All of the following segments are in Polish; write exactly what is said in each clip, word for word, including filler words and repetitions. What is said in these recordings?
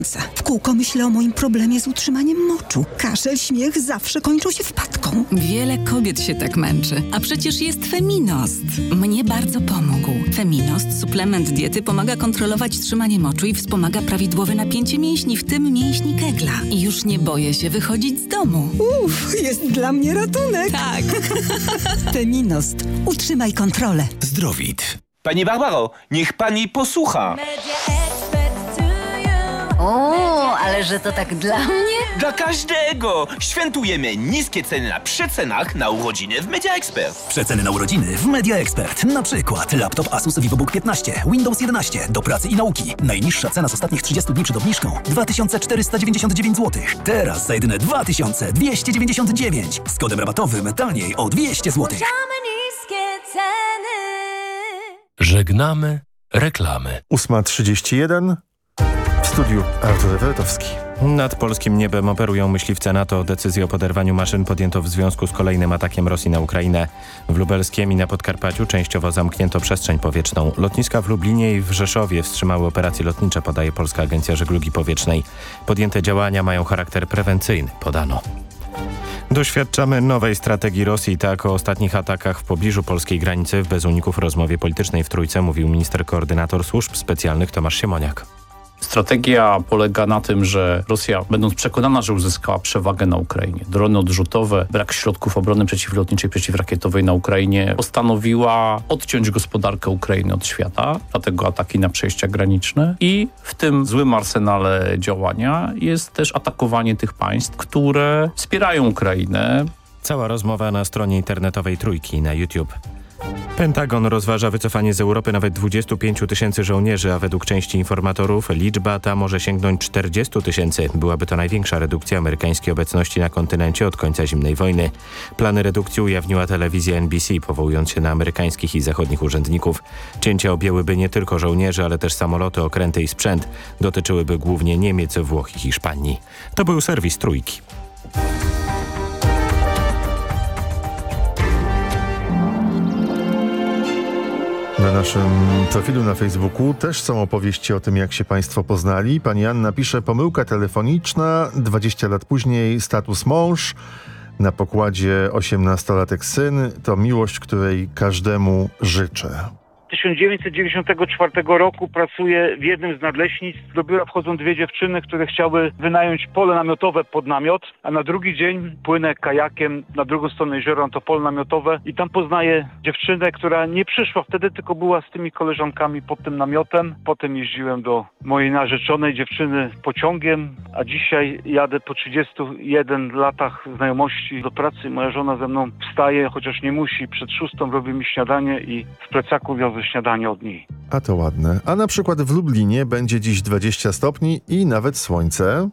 W kółko myślę o moim problemie z utrzymaniem moczu. Kaszel, śmiech zawsze kończą się wpadką. Wiele kobiet się tak męczy, a przecież jest Feminost. Mnie bardzo pomógł. Feminost, suplement diety, pomaga kontrolować trzymanie moczu i wspomaga prawidłowe napięcie mięśni, w tym mięśni kegla. I już nie boję się wychodzić z domu. Uff, jest dla mnie ratunek. Tak. Feminost. Utrzymaj kontrolę. Zdrowit. Pani Barbaro, niech pani posłucha. O, ale że to tak dla mnie? Dla każdego! Świętujemy niskie ceny na przecenach na urodziny w Media Expert. Przeceny na urodziny w Media Expert. Na przykład laptop Asus VivoBook piętnaście, Windows jedenaście do pracy i nauki. Najniższa cena z ostatnich trzydziestu dni przed obniżką dwa tysiące czterysta dziewięćdziesiąt dziewięć złotych. Teraz za jedyne dwa tysiące dwieście dziewięćdziesiąt dziewięć. Z kodem rabatowym taniej o dwieście złotych. Niskie ceny. Żegnamy reklamy. ósma trzydzieści jeden. W studiu Artur Ewertowski. Nad polskim niebem operują myśliwce NATO. Decyzję o poderwaniu maszyn podjęto w związku z kolejnym atakiem Rosji na Ukrainę. W Lubelskiem i na Podkarpaciu częściowo zamknięto przestrzeń powietrzną. Lotniska w Lublinie i w Rzeszowie wstrzymały operacje lotnicze, podaje Polska Agencja Żeglugi Powietrznej. Podjęte działania mają charakter prewencyjny, podano. Doświadczamy nowej strategii Rosji. Tak o ostatnich atakach w pobliżu polskiej granicy w bez uników rozmowie politycznej w Trójce mówił minister koordynator służb specjalnych Tomasz Siemoniak. Strategia polega na tym, że Rosja, będąc przekonana, że uzyskała przewagę na Ukrainie, drony odrzutowe, brak środków obrony przeciwlotniczej, przeciwrakietowej na Ukrainie, postanowiła odciąć gospodarkę Ukrainy od świata, dlatego ataki na przejścia graniczne i w tym złym arsenale działania jest też atakowanie tych państw, które wspierają Ukrainę. Cała rozmowa na stronie internetowej Trójki na YouTube. Pentagon rozważa wycofanie z Europy nawet dwudziestu pięciu tysięcy żołnierzy, a według części informatorów liczba ta może sięgnąć czterdziestu tysięcy. Byłaby to największa redukcja amerykańskiej obecności na kontynencie od końca zimnej wojny. Plany redukcji ujawniła telewizja N B C, powołując się na amerykańskich i zachodnich urzędników. Cięcia objęłyby nie tylko żołnierzy, ale też samoloty, okręty i sprzęt. Dotyczyłyby głównie Niemiec, Włoch i Hiszpanii. To był serwis Trójki. Na naszym profilu na Facebooku też są opowieści o tym, jak się państwo poznali. Pani Anna pisze: pomyłka telefoniczna, dwadzieścia lat później status mąż, na pokładzie osiemnastolatek syn. To miłość, której każdemu życzę. tysiąc dziewięćset dziewięćdziesiątego czwartego roku pracuję w jednym z nadleśnictw. Do biura wchodzą dwie dziewczyny, które chciały wynająć pole namiotowe pod namiot, a na drugi dzień płynę kajakiem na drugą stronę jeziora, to pole namiotowe i tam poznaję dziewczynę, która nie przyszła wtedy, tylko była z tymi koleżankami pod tym namiotem. Potem jeździłem do mojej narzeczonej dziewczyny pociągiem, a dzisiaj jadę po trzydziestu jeden latach znajomości do pracy. Moja żona ze mną wstaje, chociaż nie musi, przed szóstą robi mi śniadanie i w plecaku wiozę śniadanie od niej. A to ładne. A na przykład w Lublinie będzie dziś dwadzieścia stopni i nawet słońce.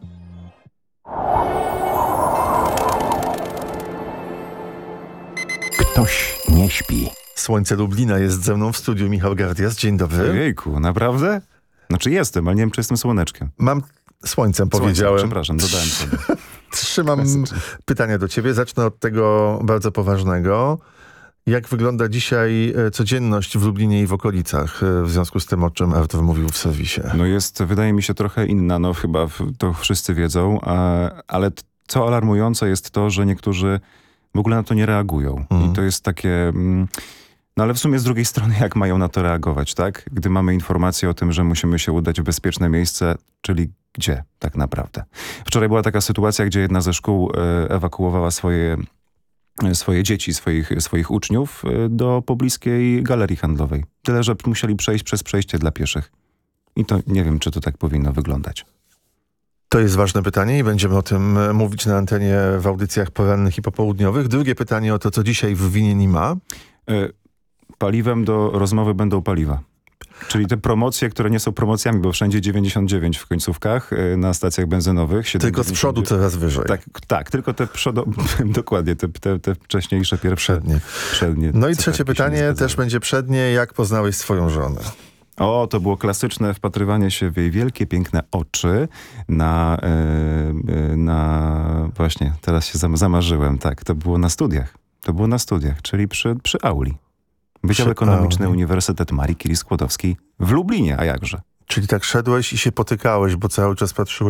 Ktoś nie śpi. Słońce Lublina jest ze mną w studiu. Michał Gardias, dzień dobry. Jejku, naprawdę? Znaczy jestem, ale nie wiem, czy jestem słoneczkiem. Mam słońcem, powiedziałem. Słońce, przepraszam, dodałem sobie. Trzymam pytania do ciebie. Zacznę od tego bardzo poważnego. Jak wygląda dzisiaj codzienność w Lublinie i w okolicach w związku z tym, o czym Artur mówił w serwisie? No jest, wydaje mi się, trochę inna, no chyba to wszyscy wiedzą, a, ale co alarmujące jest to, że niektórzy w ogóle na to nie reagują. Mhm. I to jest takie... No ale w sumie z drugiej strony, jak mają na to reagować, tak? Gdy mamy informację o tym, że musimy się udać w bezpieczne miejsce, czyli gdzie tak naprawdę? Wczoraj była taka sytuacja, gdzie jedna ze szkół e, ewakuowała swoje... swoje dzieci, swoich, swoich uczniów do pobliskiej galerii handlowej. Tyle, że musieli przejść przez przejście dla pieszych. I to nie wiem, czy to tak powinno wyglądać. To jest ważne pytanie i będziemy o tym mówić na antenie w audycjach porannych i popołudniowych. Drugie pytanie o to, co dzisiaj w Winie nie ma. Paliwem do rozmowy będą paliwa. Czyli te promocje, które nie są promocjami, bo wszędzie dziewięćdziesiąt dziewięć w końcówkach na stacjach benzynowych. Tylko z przodu coraz wyżej. Tak, tak tylko te przodu, dokładnie, te, te, te wcześniejsze, pierwsze. Przednie. przednie no i trzecie pytanie, też będzie przednie. Jak poznałeś swoją żonę? O, to było klasyczne wpatrywanie się w jej wielkie, piękne oczy na, yy, na właśnie, teraz się zamarzyłem, tak, to było na studiach. To było na studiach, czyli przy, przy auli. Wydział Ekonomiczny Uniwersytet Marii Curie-Skłodowskiej w Lublinie, a jakże? Czyli tak szedłeś i się potykałeś, bo cały czas patrzyłeś